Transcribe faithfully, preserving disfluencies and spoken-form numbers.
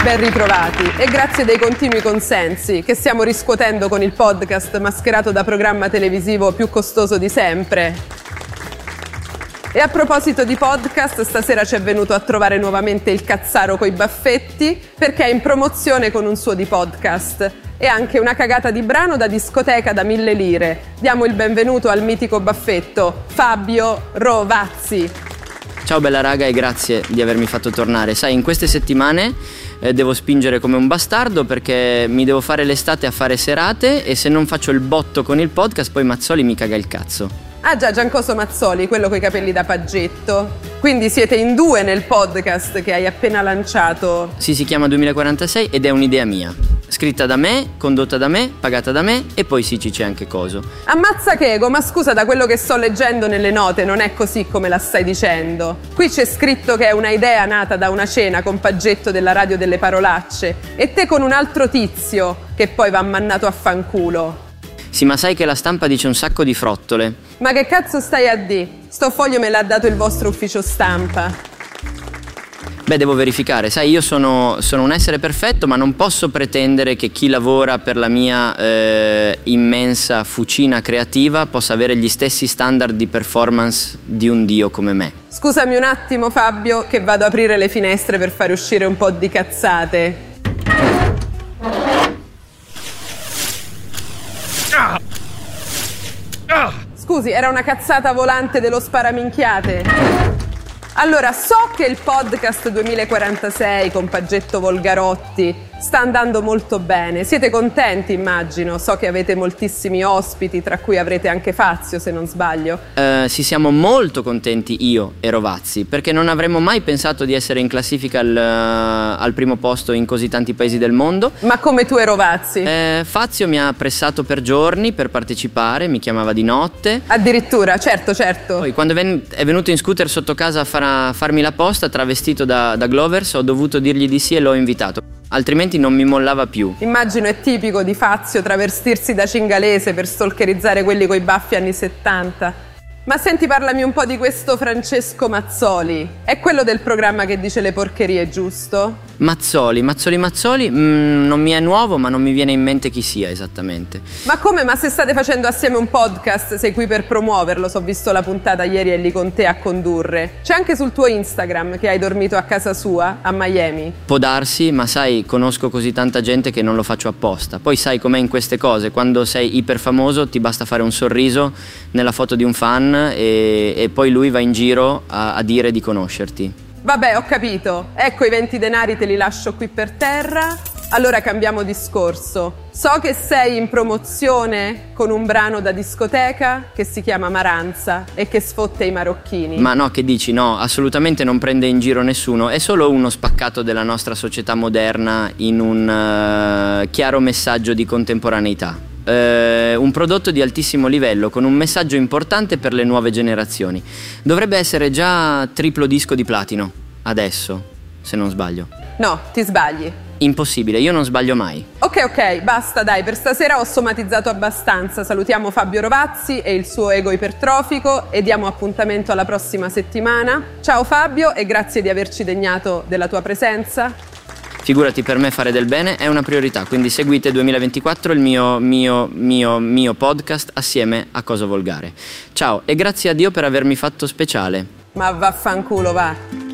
Ben ritrovati e grazie dei continui consensi che stiamo riscuotendo con il podcast mascherato da programma televisivo più costoso di sempre. E a proposito di podcast, stasera ci è venuto a trovare nuovamente il cazzaro coi baffetti perché è in promozione con un suo di podcast e anche una cagata di brano da discoteca da mille lire. Diamo il benvenuto al mitico baffetto Fabio Rovazzi. Ciao bella raga e grazie di avermi fatto tornare. Sai, in queste settimane eh, devo spingere come un bastardo perché mi devo fare l'estate a fare serate e se non faccio il botto con il podcast poi Mazzoli mi caga il cazzo. Ah già, Giancoso Mazzoli, quello coi capelli da paggetto. Quindi siete in due nel podcast che hai appena lanciato. Sì, si chiama duemilaquarantasei ed è un'idea mia. Scritta da me, condotta da me, pagata da me e poi sì, ci c'è anche Coso. Ammazza Chego, ma scusa, da quello che sto leggendo nelle note non è così come la stai dicendo. Qui c'è scritto che è una idea nata da una cena con Paggetto della Radio delle Parolacce e te con un altro tizio che poi va mannato a fanculo. Sì, ma sai che la stampa dice un sacco di frottole. Ma che cazzo stai a di? Sto foglio me l'ha dato il vostro ufficio stampa. Beh, devo verificare, sai, io sono, sono un essere perfetto, ma non posso pretendere che chi lavora per la mia eh, immensa fucina creativa possa avere gli stessi standard di performance di un dio come me. Scusami un attimo Fabio, che vado ad aprire le finestre per fare uscire un po' di cazzate. Scusi, era una cazzata volante dello sparaminchiate? Allora, so che il podcast duemilaquarantasei con Paggetto Volgarotti sta andando molto bene. Siete contenti, immagino? So che avete moltissimi ospiti, tra cui avrete anche Fazio, se non sbaglio. Uh, sì, siamo molto contenti io e Rovazzi, perché non avremmo mai pensato di essere in classifica al, uh, al primo posto in così tanti paesi del mondo. Ma come tu e Rovazzi? Uh, Fazio mi ha pressato per giorni per partecipare, mi chiamava di notte. Addirittura, certo, certo. Poi quando è venuto in scooter sotto casa a, far, a farmi la posta, travestito da, da Glovers, ho dovuto dirgli di sì e l'ho invitato. Altrimenti non mi mollava più. Immagino è tipico di Fazio travestirsi da cingalese per stalkerizzare quelli coi baffi anni settanta. Ma senti, parlami un po' di questo Francesco Mazzoli. È quello del programma che dice le porcherie, giusto? Mazzoli, Mazzoli, Mazzoli, mm, non mi è nuovo, ma non mi viene in mente chi sia esattamente. Ma come? Ma se state facendo assieme un podcast, sei qui per promuoverlo? So, ho visto la puntata ieri e lì con te a condurre. C'è anche sul tuo Instagram che hai dormito a casa sua, a Miami. Può darsi, ma sai, conosco così tanta gente che non lo faccio apposta. Poi sai com'è in queste cose, quando sei iperfamoso ti basta fare un sorriso nella foto di un fan e, e poi lui va in giro a, a dire di conoscerti. Vabbè, ho capito. Ecco, i venti denari te li lascio qui per terra. Allora cambiamo discorso. So che sei in promozione con un brano da discoteca che si chiama Maranza e che sfotte i marocchini. Ma no, che dici? No, assolutamente non prende in giro nessuno. È solo uno spaccato della nostra società moderna in un uh, chiaro messaggio di contemporaneità. Uh, un prodotto di altissimo livello con un messaggio importante per le nuove generazioni. Dovrebbe essere già triplo disco di platino adesso, se non sbaglio. No, ti sbagli. Impossibile, io non sbaglio mai. Ok, ok, basta, dai, per stasera ho somatizzato abbastanza. Salutiamo Fabio Rovazzi e il suo ego ipertrofico e diamo appuntamento alla prossima settimana. Ciao Fabio e grazie di averci degnato della tua presenza. Figurati, per me fare del bene è una priorità, quindi seguite duemilaventiquattro il mio, mio, mio, mio podcast assieme a Coso Volgare. Ciao e grazie a Dio per avermi fatto speciale. Ma vaffanculo, va.